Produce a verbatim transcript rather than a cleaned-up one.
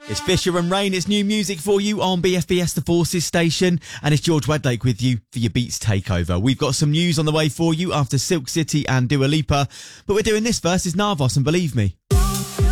It's Fisher and Rain. It's new music for you on B F B S The Forces station. And it's George Wedlake with you for your Beats Takeover. We've got some news on the way for you after Silk City and Dua Lipa. But we're doing this first. It's Narvos and Believe Me.